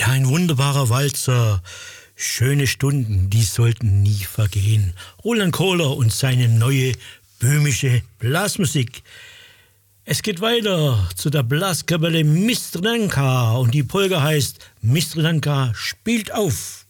Ja, ein wunderbarer Walzer. Schöne Stunden, die sollten nie vergehen. Roland Kohler und seine neue böhmische Blasmusik. Es geht weiter zu der Blaskapelle Mistranka und die Polka heißt Mistranka spielt auf.